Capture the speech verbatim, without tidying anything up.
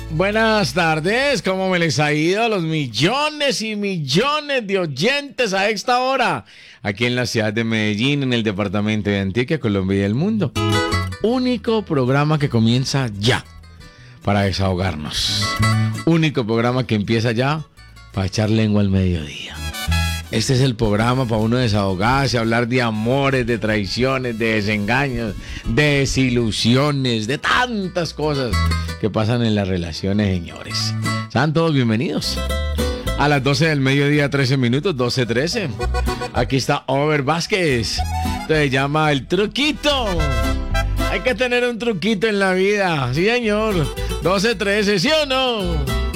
Buenas tardes, ¿cómo me les ha ido a los millones y millones de oyentes a esta hora? Aquí en la ciudad de Medellín, en el departamento de Antioquia, Colombia y el mundo. Único programa que comienza ya para desahogarnos. Único programa que empieza ya para echar lengua al mediodía. Este es el programa para uno desahogarse, hablar de amores, de traiciones, de desengaños, de desilusiones, de tantas cosas que pasan en las relaciones, señores. Sean todos bienvenidos. A las doce del mediodía, trece minutos, doce trece. Aquí está Over Vázquez. Se llama El Truquito. Hay que tener un truquito en la vida. Sí, señor. doce trece, ¿sí o no?